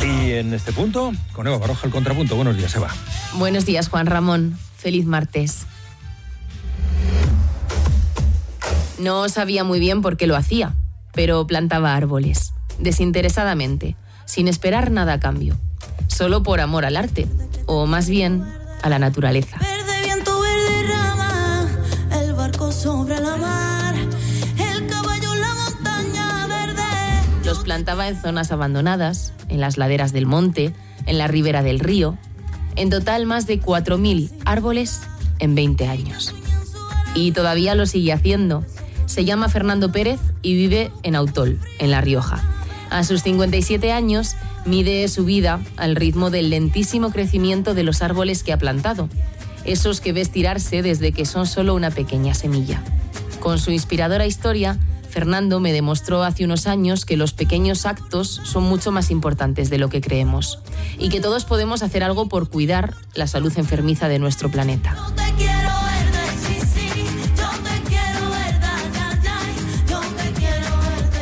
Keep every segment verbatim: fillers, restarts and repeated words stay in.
Y en este punto, con Eva Baroja, el contrapunto. Buenos días, Eva. Buenos días, Juan Ramón. Feliz martes. No sabía muy bien por qué lo hacía, pero plantaba árboles, desinteresadamente, sin esperar nada a cambio, solo por amor al arte, o más bien a la naturaleza. Verde viento, verde rama, el barco sobre la mar, el caballo en la montaña verde. Los plantaba en zonas abandonadas, en las laderas del monte, en la ribera del río. En total, más de cuatro mil árboles en veinte años. Y todavía lo sigue haciendo. Se llama Fernando Pérez y vive en Autol, en La Rioja. A sus cincuenta y siete años, mide su vida al ritmo del lentísimo crecimiento de los árboles que ha plantado. Esos que ves tirarse desde que son solo una pequeña semilla. Con su inspiradora historia, Fernando me demostró hace unos años que los pequeños actos son mucho más importantes de lo que creemos y que todos podemos hacer algo por cuidar la salud enfermiza de nuestro planeta. Yo te quiero verde, sí, sí, yo te quiero verde, ay, ay, yo te quiero verde,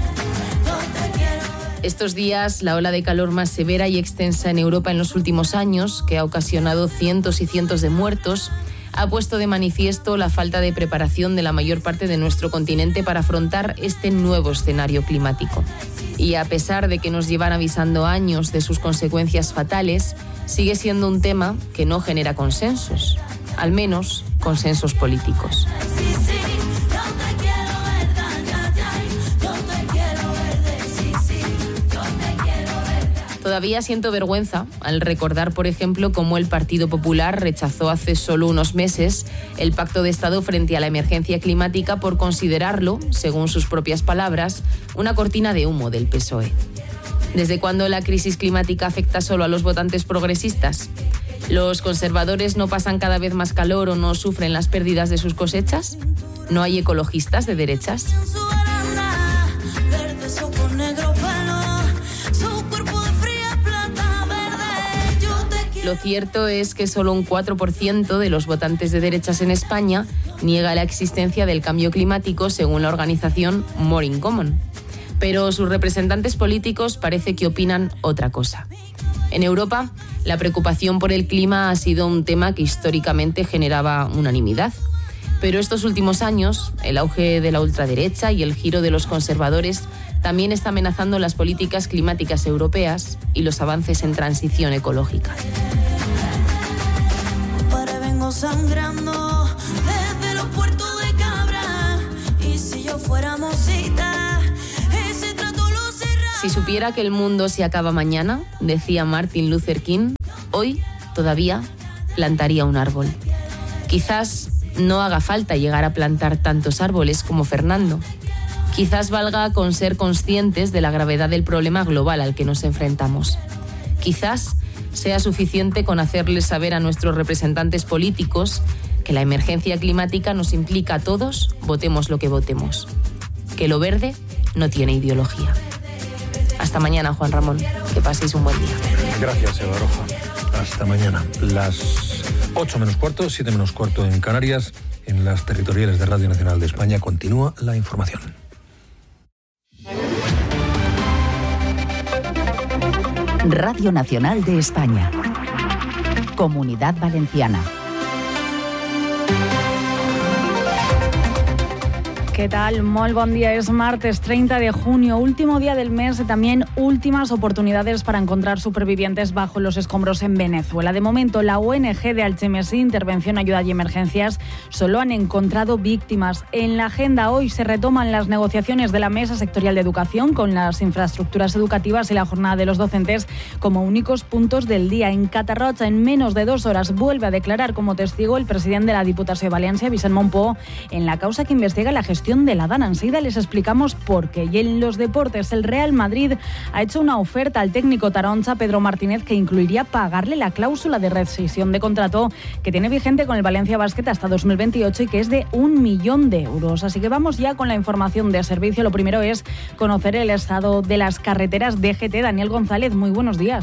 yo te quiero verde. Estos días, la ola de calor más severa y extensa en Europa en los últimos años, que ha ocasionado cientos y cientos de muertos, ha puesto de manifiesto la falta de preparación de la mayor parte de nuestro continente para afrontar este nuevo escenario climático. Y a pesar de que nos llevan avisando años de sus consecuencias fatales, sigue siendo un tema que no genera consensos, al menos consensos políticos. Sí, sí, yo te quiero verde, ay, ay, yo te quiero verde, sí, sí, yo te quiero verde. Todavía siento vergüenza al recordar, por ejemplo, cómo el Partido Popular rechazó hace solo unos meses el Pacto de Estado frente a la emergencia climática por considerarlo, según sus propias palabras, una cortina de humo del P S O E. ¿Desde cuándo la crisis climática afecta solo a los votantes progresistas? ¿Los conservadores no pasan cada vez más calor o no sufren las pérdidas de sus cosechas? ¿No hay ecologistas de derechas? En su baranda, verde soco negro pelo, su cuerpo de fría plata verde, yo te quiero. Lo cierto es que solo un cuatro por ciento de los votantes de derechas en España niega la existencia del cambio climático según la organización More in Common. Pero sus representantes políticos parece que opinan otra cosa. En Europa, la preocupación por el clima ha sido un tema que históricamente generaba unanimidad. Pero estos últimos años, el auge de la ultraderecha y el giro de los conservadores también está amenazando las políticas climáticas europeas y los avances en transición ecológica. Para vengo sangrando desde los puertos de Cabra, y si yo fuera mosita, ese trato lo cerraba. Si supiera que el mundo se acaba mañana, decía Martin Luther King, hoy todavía plantaría un árbol. Quizás no haga falta llegar a plantar tantos árboles como Fernando. Quizás valga con ser conscientes de la gravedad del problema global al que nos enfrentamos. Quizás sea suficiente con hacerles saber a nuestros representantes políticos que la emergencia climática nos implica a todos, votemos lo que votemos. Que lo verde no tiene ideología. Hasta mañana, Juan Ramón. Que paséis un buen día. Gracias, Eva Baroja. Hasta mañana. Las ocho menos cuarto, siete menos cuarto en Canarias. En las territoriales de Radio Nacional de España continúa la información. Radio Nacional de España. Comunidad Valenciana. ¿Qué tal? Molt bon dia. Es martes treinta de junio, último día del mes y también últimas oportunidades para encontrar supervivientes bajo los escombros en Venezuela. De momento, la O N G de Algemesí, Intervención, Ayuda y Emergencias, solo han encontrado víctimas. En la agenda hoy se retoman las negociaciones de la Mesa Sectorial de Educación con las infraestructuras educativas y la jornada de los docentes como únicos puntos del día. En Catarroja, en menos de dos horas, vuelve a declarar como testigo el presidente de la Diputación de Valencia, Vicent Montpó, en la causa que investiga la gestión de la DANA. Enseguida les explicamos por qué. Y en los deportes, el Real Madrid ha hecho una oferta al técnico taronja Pedro Martínez que incluiría pagarle la cláusula de rescisión de contrato que tiene vigente con el Valencia Basket hasta dos mil veintiocho y que es de un millón de euros. Así que vamos ya con la información de servicio. Lo primero es conocer el estado de las carreteras. D G T, Daniel González, muy buenos días.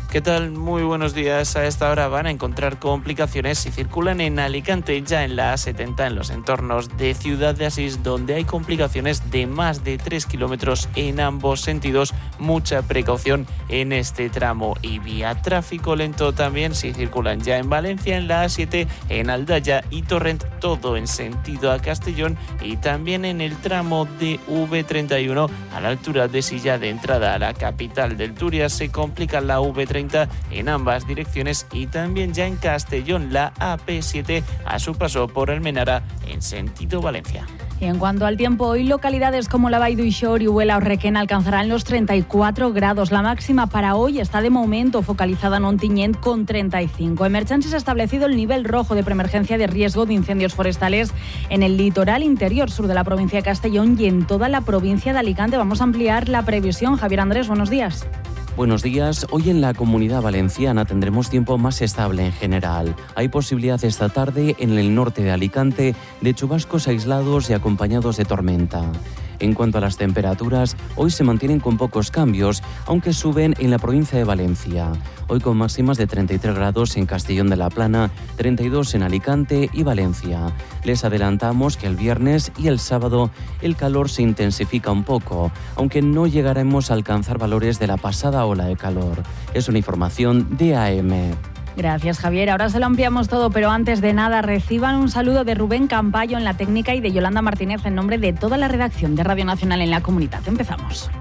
¿Qué tal? Muy buenos días. A esta hora van a encontrar complicaciones si circulan en Alicante, ya en la A setenta, en los entornos de Ciudad de Asís, donde hay complicaciones de más de tres kilómetros en ambos sentidos. Mucha precaución en este tramo. Y vía tráfico lento también si circulan ya en Valencia, en la A siete, en Aldaya y Torrent, todo en sentido a Castellón, y también en el tramo de V treinta y uno a la altura de Silla, de entrada a la capital del Turia. Se complica la V treinta en ambas direcciones, y también ya en Castellón la A P siete a su paso por Almenara en sentido Valencia. Y en cuanto al tiempo, hoy localidades como la Vall d'Uixó, Orihuela o Requena alcanzarán los treinta y cuatro grados. La máxima para hoy está de momento focalizada en Ontinyent con treinta y cinco. Emergencies ha establecido el nivel rojo de preemergencia de riesgo de incendios forestales en el litoral interior sur de la provincia de Castellón y en toda la provincia de Alicante. Vamos a ampliar la previsión. Javier Andrés, buenos días. Buenos días. Hoy en la Comunidad Valenciana tendremos tiempo más estable en general. Hay posibilidad esta tarde en el norte de Alicante de chubascos aislados y acompañados de tormenta. En cuanto a las temperaturas, hoy se mantienen con pocos cambios, aunque suben en la provincia de Valencia. Hoy con máximas de treinta y tres grados en Castellón de la Plana, treinta y dos en Alicante y Valencia. Les adelantamos que el viernes y el sábado el calor se intensifica un poco, aunque no llegaremos a alcanzar valores de la pasada ola de calor. Es una información de A M. Gracias, Javier. Ahora se lo ampliamos todo, pero antes de nada, reciban un saludo de Rubén Campayo en la técnica y de Yolanda Martínez en nombre de toda la redacción de Radio Nacional en la Comunidad. Empezamos.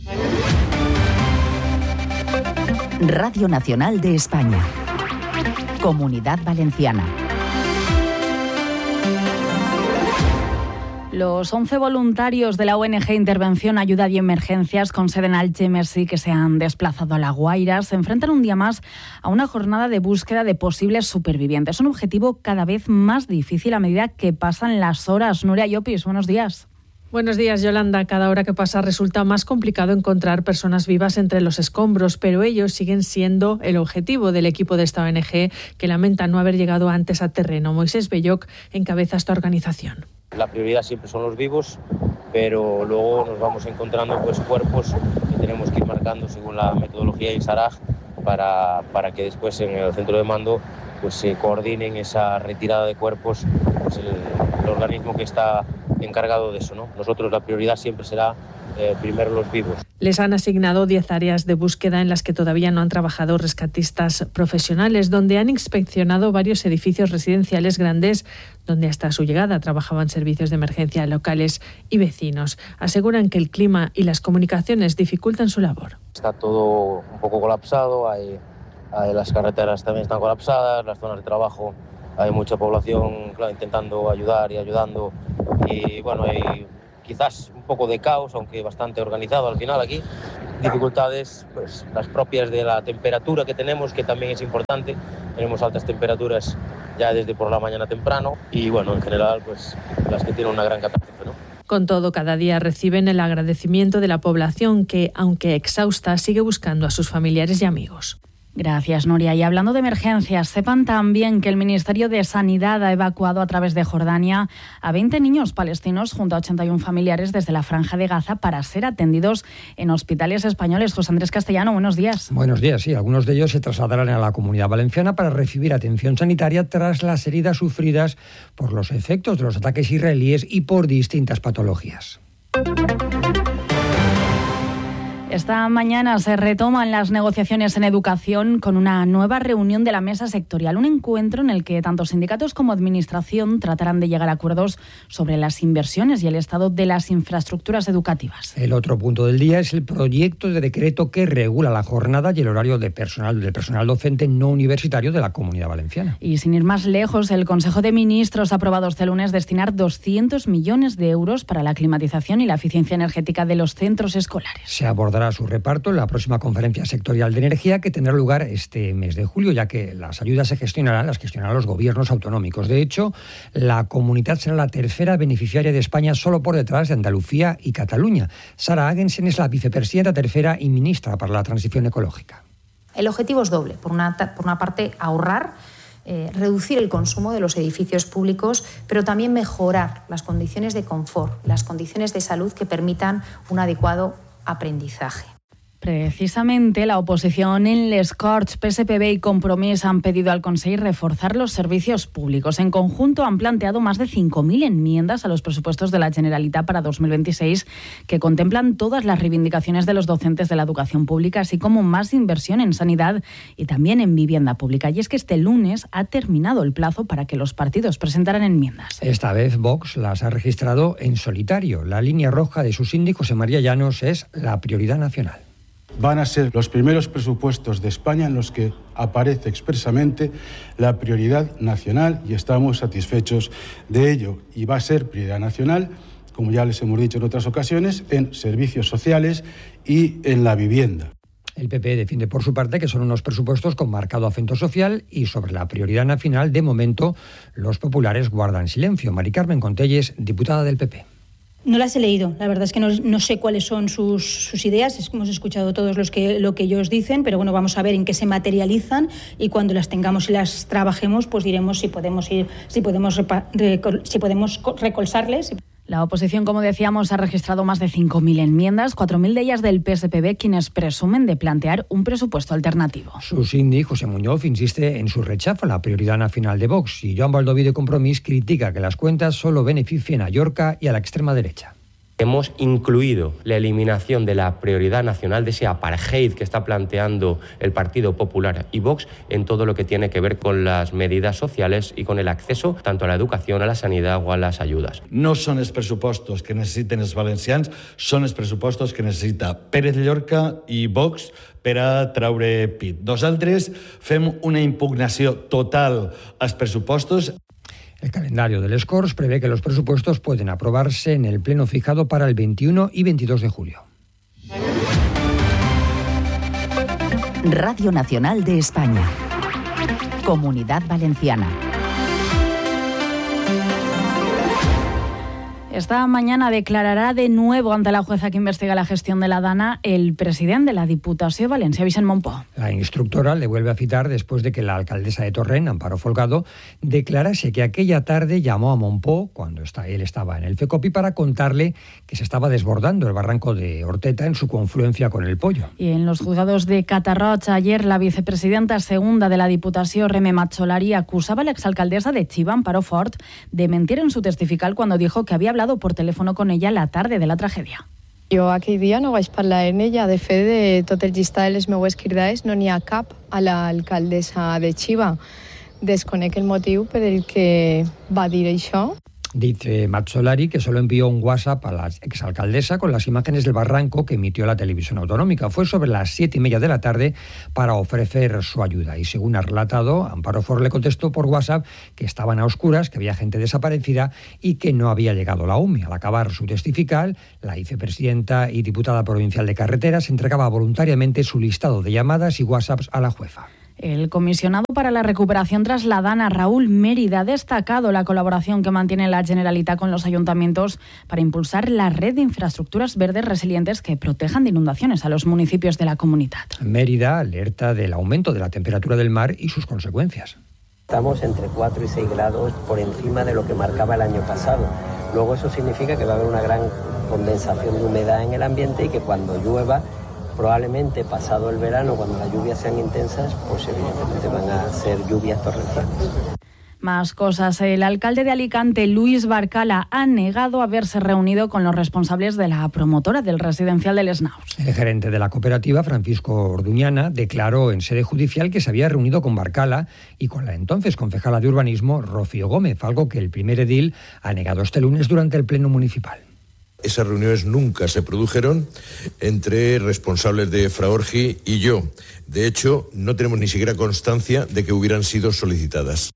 Radio Nacional de España. Comunidad Valenciana. Los once voluntarios de la O N G Intervención, Ayuda y Emergencias con sede en Algemesí, que se han desplazado a La Guaira, se enfrentan un día más a una jornada de búsqueda de posibles supervivientes. Un objetivo cada vez más difícil a medida que pasan las horas. Nuria Llopis, buenos días. Buenos días, Yolanda. Cada hora que pasa resulta más complicado encontrar personas vivas entre los escombros, pero ellos siguen siendo el objetivo del equipo de esta O N G, que lamenta no haber llegado antes a terreno. Moisés Belloc encabeza esta organización. La prioridad siempre son los vivos, pero luego nos vamos encontrando pues cuerpos que tenemos que ir marcando según la metodología I S A R A G para, para que después en el centro de mando pues se coordinen esa retirada de cuerpos, pues el, el organismo que está encargado de eso, ¿no? Nosotros la prioridad siempre será eh, primero los vivos. Les han asignado diez áreas de búsqueda en las que todavía no han trabajado rescatistas profesionales, donde han inspeccionado varios edificios residenciales grandes, donde hasta su llegada trabajaban servicios de emergencia locales y vecinos. Aseguran que el clima y las comunicaciones dificultan su labor. Está todo un poco colapsado, hay, hay las carreteras también están colapsadas, las zonas de trabajo, hay mucha población, claro, intentando ayudar y ayudando, y bueno, hay quizás un poco de caos, aunque bastante organizado al final aquí. Dificultades, pues las propias de la temperatura que tenemos, que también es importante. Tenemos altas temperaturas ya desde por la mañana temprano y bueno, en general, pues las que tienen una gran catástrofe, ¿no? Con todo, cada día reciben el agradecimiento de la población que, aunque exhausta, sigue buscando a sus familiares y amigos. Gracias, Nuria. Y hablando de emergencias, sepan también que el Ministerio de Sanidad ha evacuado a través de Jordania a veinte niños palestinos junto a ochenta y uno familiares desde la Franja de Gaza para ser atendidos en hospitales españoles. José Andrés Castellano, buenos días. Buenos días, sí. Algunos de ellos se trasladarán a la Comunidad Valenciana para recibir atención sanitaria tras las heridas sufridas por los efectos de los ataques israelíes y por distintas patologías. Esta mañana se retoman las negociaciones en educación con una nueva reunión de la mesa sectorial, un encuentro en el que tanto sindicatos como administración tratarán de llegar a acuerdos sobre las inversiones y el estado de las infraestructuras educativas. El otro punto del día es el proyecto de decreto que regula la jornada y el horario de personal, del personal docente no universitario de la Comunidad Valenciana. Y sin ir más lejos, el Consejo de Ministros ha aprobado este lunes destinar doscientos millones de euros para la climatización y la eficiencia energética de los centros escolares. Se abordará su reparto en la próxima conferencia sectorial de energía que tendrá lugar este mes de julio, ya que las ayudas se gestionarán, las gestionarán los gobiernos autonómicos. De hecho, la comunidad será la tercera beneficiaria de España, solo por detrás de Andalucía y Cataluña. Sara Agensen es la vicepresidenta tercera y ministra para la transición ecológica. El objetivo es doble. Por una, por una parte, ahorrar, eh, reducir el consumo de los edificios públicos, pero también mejorar las condiciones de confort, las condiciones de salud que permitan un adecuado aprendizaje. Precisamente la oposición en les Corts, P S P B y Compromís han pedido al Consell reforzar los servicios públicos. En conjunto han planteado más de cinco mil enmiendas a los presupuestos de la Generalitat para dos mil veintiséis que contemplan todas las reivindicaciones de los docentes de la educación pública, así como más inversión en sanidad y también en vivienda pública. Y es que este lunes ha terminado el plazo para que los partidos presentaran enmiendas. Esta vez Vox las ha registrado en solitario. La línea roja de su síndico, José María Llanos, es la prioridad nacional. Van a ser los primeros presupuestos de España en los que aparece expresamente la prioridad nacional y estamos satisfechos de ello. Y va a ser prioridad nacional, como ya les hemos dicho en otras ocasiones, en servicios sociales y en la vivienda. El P P defiende por su parte que son unos presupuestos con marcado acento social y sobre la prioridad nacional, de momento, los populares guardan silencio. Mari Carmen Contelles, diputada del P P. No las he leído, la verdad es que no, no sé cuáles son sus, sus ideas, es, hemos escuchado todos los que, lo que ellos dicen, pero bueno, vamos a ver en qué se materializan y cuando las tengamos y las trabajemos, pues diremos si podemos ir, si podemos, repa, recol, si podemos recolsarles. La oposición, como decíamos, ha registrado más de cinco mil enmiendas, cuatro mil de ellas del P S P B, quienes presumen de plantear un presupuesto alternativo. Su síndic, José Muñoz, insiste en su rechazo a la prioridad nacional de Vox y Joan Baldoví de Compromís critica que las cuentas solo beneficien a Llorca y a la extrema derecha. Hemos incluido la eliminación de la prioridad nacional, de ese apartheid que está planteando el Partido Popular y Vox en todo lo que tiene que ver con las medidas sociales y con el acceso tanto a la educación, a la sanidad o a las ayudas. No són els pressupostos que necessiten els valencians, són els pressupostos que necessita Pérez Llorca i Vox per a traure pit. Nosaltres fem una impugnació total als pressupostos. El calendario del Corts prevé que los presupuestos pueden aprobarse en el pleno fijado para el veintiuno y veintidós de julio. Radio Nacional de España. Comunidad Valenciana. Esta mañana declarará de nuevo ante la jueza que investiga la gestión de la Dana el presidente de la Diputació de Valencia, Vicent Mompó. La instructora le vuelve a citar después de que la alcaldesa de Torrent, Amparo Folgado, declarase que aquella tarde llamó a Mompó, cuando está, él estaba en el FECOPI, para contarle que se estaba desbordando el barranco de Orteta en su confluencia con el Pollo. Y en los juzgados de Catarroch, ayer la vicepresidenta segunda de la Diputació, Reme Macholari, acusaba a la exalcaldesa de Chiva, Amparo Fort, de mentir en su testifical cuando dijo que había hablado por teléfono con ella la tarde de la tragedia. Jo aquell dia no vaig parlar amb ella. De fet, de tot el llistat de les meues cridades no n'hi ha cap a l'alcaldessa de Chiva. Desconec el motiu per el que va dir això. Dice Macholari que solo envió un WhatsApp a la exalcaldesa con las imágenes del barranco que emitió la televisión autonómica. Fue sobre las siete y media de la tarde para ofrecer su ayuda. Y según ha relatado, Amparo Fort le contestó por WhatsApp que estaban a oscuras, que había gente desaparecida y que no había llegado la U M I. Al acabar su testifical, la vicepresidenta y diputada provincial de Carreteras entregaba voluntariamente su listado de llamadas y WhatsApps a la jueza. El comisionado para la recuperación tras la Dana, Raúl Mérida, ha destacado la colaboración que mantiene la Generalitat con los ayuntamientos para impulsar la red de infraestructuras verdes resilientes que protejan de inundaciones a los municipios de la comunidad. Mérida alerta del aumento de la temperatura del mar y sus consecuencias. Estamos entre cuatro y seis grados por encima de lo que marcaba el año pasado. Luego eso significa que va a haber una gran condensación de humedad en el ambiente y que cuando llueva, probablemente pasado el verano, cuando las lluvias sean intensas, pues evidentemente van a ser lluvias torrenciales. Más cosas. El alcalde de Alicante, Luis Barcala, ha negado haberse reunido con los responsables de la promotora del residencial de Les Naus. El gerente de la cooperativa, Francisco Orduñana, declaró en sede judicial que se había reunido con Barcala y con la entonces concejala de urbanismo, Rocío Gómez, algo que el primer edil ha negado este lunes durante el pleno municipal. Esas reuniones nunca se produjeron entre responsables de Fraorgi y yo. De hecho, no tenemos ni siquiera constancia de que hubieran sido solicitadas.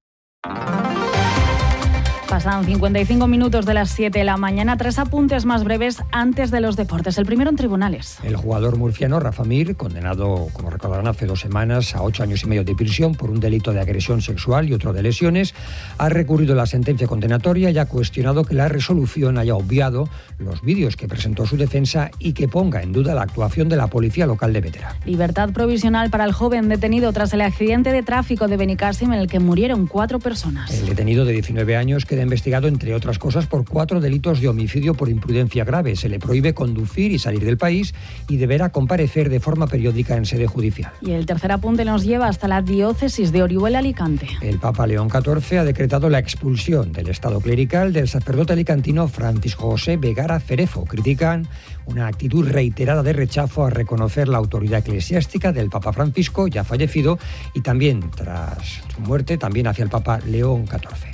Pasan cincuenta y cinco minutos de las siete de la mañana. Tres apuntes más breves antes de los deportes. El primero en tribunales. El jugador murciano Rafa Mir, condenado, como recordarán, hace dos semanas a ocho años y medio de prisión por un delito de agresión sexual y otro de lesiones, ha recurrido la sentencia condenatoria y ha cuestionado que la resolución haya obviado los vídeos que presentó su defensa y que ponga en duda la actuación de la policía local de Bétera. Libertad provisional para el joven detenido tras el accidente de tráfico de Benicàssim en el que murieron cuatro personas. El detenido de diecinueve años queda en investigado, entre otras cosas, por cuatro delitos de homicidio por imprudencia grave. Se le prohíbe conducir y salir del país y deberá comparecer de forma periódica en sede judicial. Y el tercer apunte nos lleva hasta la diócesis de Orihuela-Alicante. El Papa León catorce ha decretado la expulsión del estado clerical del sacerdote alicantino Francisco José Vegara Cerezo. Critican una actitud reiterada de rechazo a reconocer la autoridad eclesiástica del Papa Francisco, ya fallecido, y también, tras su muerte, también hacia el Papa León catorce.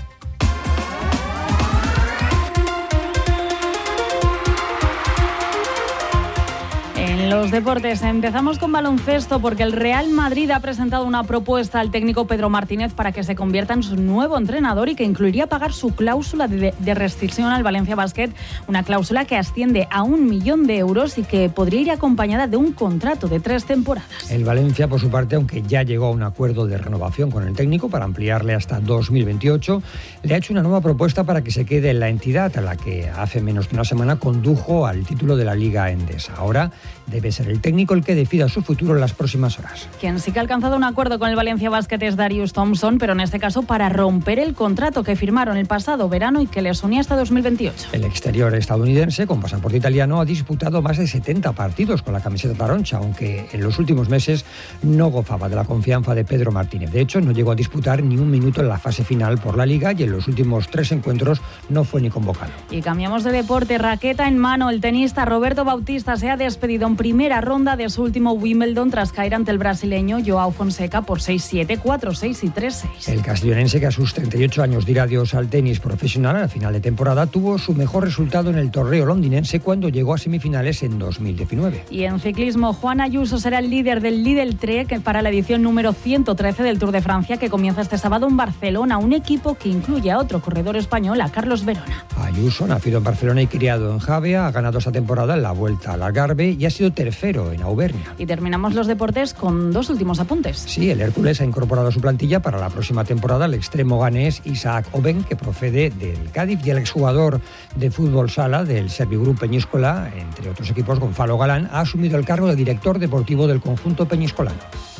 En los deportes empezamos con baloncesto porque el Real Madrid ha presentado una propuesta al técnico Pedro Martínez para que se convierta en su nuevo entrenador y que incluiría pagar su cláusula de, de restricción al Valencia Basket, una cláusula que asciende a un millón de euros y que podría ir acompañada de un contrato de tres temporadas. El Valencia, por su parte, aunque ya llegó a un acuerdo de renovación con el técnico para ampliarle hasta dos mil veintiocho, le ha hecho una nueva propuesta para que se quede en la entidad a la que hace menos de una semana condujo al título de la Liga Endesa. Ahora debe ser el técnico el que decida su futuro en las próximas horas. Quien sí que ha alcanzado un acuerdo con el Valencia Basket es Darius Thompson, pero en este caso para romper el contrato que firmaron el pasado verano y que les unía hasta dos mil veintiocho. El exterior estadounidense, con pasaporte italiano, ha disputado más de setenta partidos con la camiseta taroncha, aunque en los últimos meses no gozaba de la confianza de Pedro Martínez. De hecho, no llegó a disputar ni un minuto en la fase final por la Liga y en los últimos tres encuentros no fue ni convocado. Y cambiamos de deporte, raqueta en mano. El tenista Roberto Bautista se ha despedido en primera ronda de su último Wimbledon tras caer ante el brasileño Joao Fonseca por seis siete, cuatro seis y tres seis. El castellonense, que a sus treinta y ocho años dirá adiós al tenis profesional al final de temporada, tuvo su mejor resultado en el torneo londinense cuando llegó a semifinales en dos mil diecinueve. Y en ciclismo, Juan Ayuso será el líder del Lidl Trek para la edición número ciento trece del Tour de Francia, que comienza este sábado en Barcelona, un equipo que incluye a otro corredor español, a Carlos Verona. Ayuso, nacido en Barcelona y criado en Javea, ha ganado esta temporada en la Vuelta al Algarve y ha sido tercero en Auvernia. Y terminamos los deportes con dos últimos apuntes. Sí, el Hércules ha incorporado a su plantilla para la próxima temporada al extremo ganés Isaac Oben, que procede del Cádiz, y el exjugador de fútbol sala del Servigroup Peñíscola, entre otros equipos, Gonzalo Galán, ha asumido el cargo de director deportivo del conjunto peñíscolano.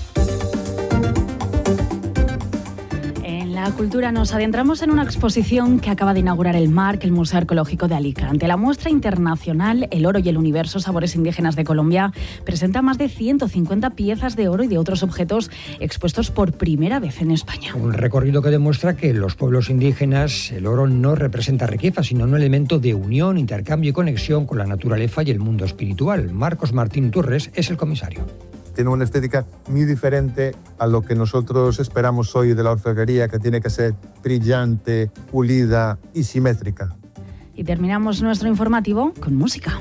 La cultura, nos adentramos en una exposición que acaba de inaugurar el MARC, el Museo Arqueológico de Alicante. La muestra internacional El oro y el universo, sabores indígenas de Colombia, presenta más de ciento cincuenta piezas de oro y de otros objetos expuestos por primera vez en España. Un recorrido que demuestra que en los pueblos indígenas el oro no representa riqueza, sino un elemento de unión, intercambio y conexión con la naturaleza y el mundo espiritual. Marcos Martín Turres es el comisario. Tiene una estética muy diferente a lo que nosotros esperamos hoy de la orfebrería, que tiene que ser brillante, pulida y simétrica. Y terminamos nuestro informativo con música.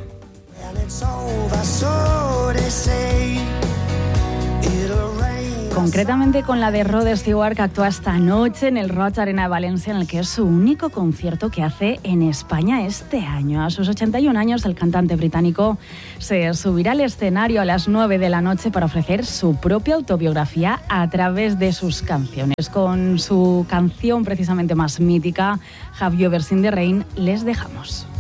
Concretamente con la de Rod Stewart, que actúa esta noche en el Roig Arena de Valencia, en el que es su único concierto que hace en España este año. A sus ochenta y un años, el cantante británico se subirá al escenario a las nueve de la noche para ofrecer su propia autobiografía a través de sus canciones. Con su canción precisamente más mítica, Have You Ever Seen the Rain, les dejamos.